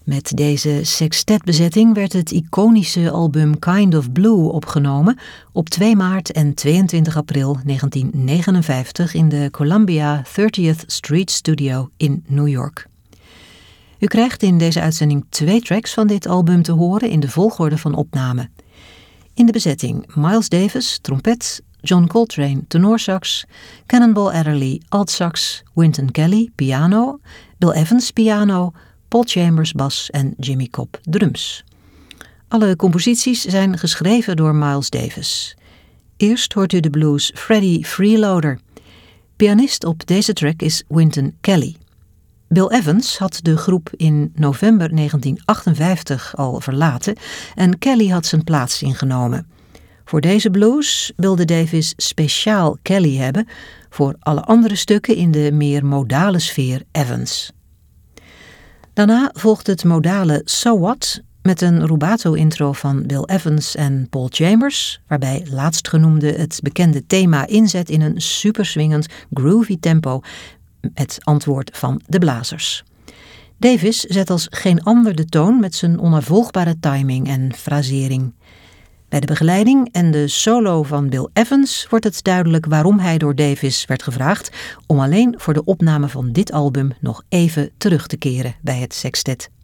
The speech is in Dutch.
Met deze sextetbezetting werd het iconische album Kind of Blue opgenomen op 2 maart en 22 april 1959 in de Columbia 30th Street Studio in New York. U krijgt in deze uitzending 2 tracks van dit album te horen in de volgorde van opname. In de bezetting Miles Davis, trompet, John Coltrane, tenorsax, Cannonball Adderley, altsax, Wynton Kelly, piano, Bill Evans, piano, Paul Chambers, bas en Jimmy Cobb, drums. Alle composities zijn geschreven door Miles Davis. Eerst hoort u de blues Freddie Freeloader. Pianist op deze track is Wynton Kelly. Bill Evans had de groep in november 1958 al verlaten en Kelly had zijn plaats ingenomen. Voor deze blues wilde Davis speciaal Kelly hebben, voor alle andere stukken in de meer modale sfeer Evans. Daarna volgt het modale So What met een rubato-intro van Bill Evans en Paul Chambers, waarbij laatstgenoemde het bekende thema inzet in een superswingend, groovy tempo met antwoord van de blazers. Davis zet als geen ander de toon met zijn onafvolgbare timing en frasering. Bij de begeleiding en de solo van Bill Evans wordt het duidelijk waarom hij door Davis werd gevraagd om alleen voor de opname van dit album nog even terug te keren bij het sextet.